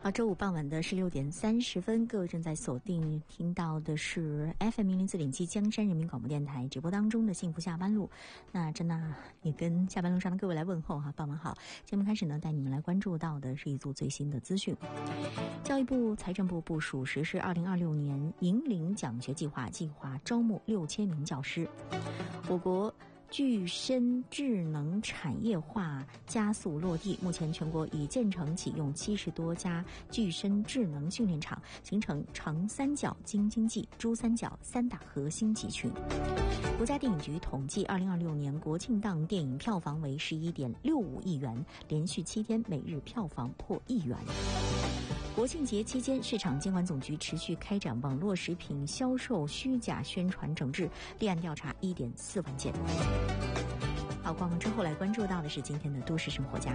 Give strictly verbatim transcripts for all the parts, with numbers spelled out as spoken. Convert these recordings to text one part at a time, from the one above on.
好，周五傍晚的十六点三十分，各位正在锁定听到的是 F M 一零四点七江山人民广播电台直播当中的幸福下班路。那真的也跟下班路上的各位来问候哈，傍晚好。节目开始呢，带你们来关注到的是一组最新的资讯。教育部、财政部部署实施二零二六年银领奖学计划，计划招募六千名教师。我国具身智能产业化加速落地，目前全国已建成启用七十多家具身智能训练场，形成长三角京津冀、珠三角三大核心集群。国家电影局统计，二零二六年国庆档电影票房为十一点六五亿元，连续七天每日票房破亿元。国庆节期间，市场监管总局持续开展网络食品销售虚假宣传整治，立案调查 一点四万件。好，逛完之后来关注到的是今天的都市生活家。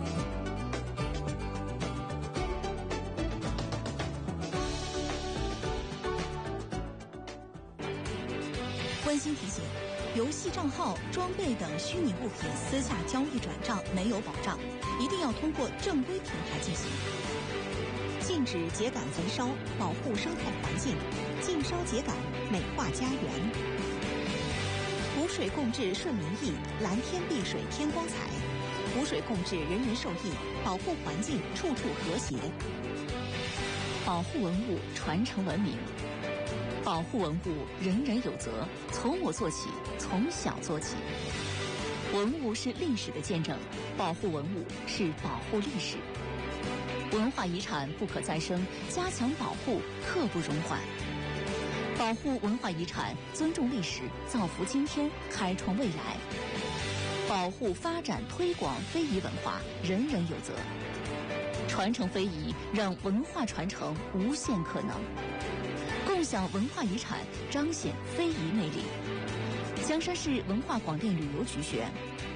温馨提醒：游戏账号、装备等虚拟物品私下交易转账没有保障，一定要通过正规平台进行。禁止秸秆焚烧，保护生态环境；禁烧秸秆，美化家园。湖水共治顺民意，蓝天碧水天光彩。湖水共治人人受益，保护环境处处和谐。 保护文物，传承文明。保护文物，人人有责，从我做起，从小做起。文物是历史的见证，保护文物是保护历史。文化遗产不可再生，加强保护刻不容缓。保护文化遗产，尊重历史，造福今天，开创未来。保护、发展、推广非遗文化，人人有责。传承非遗，让文化传承无限可能。共享文化遗产，彰显非遗魅力。江山市文化广电旅游局宣。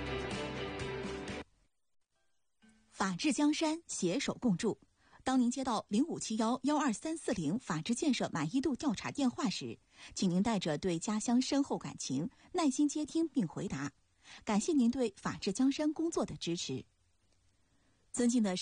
法治江山，携手共筑。当您接到零五七幺幺二三四零法治建设满意度调查电话时，请您带着对家乡深厚感情，耐心接听并回答。感谢您对法治江山工作的支持。尊敬的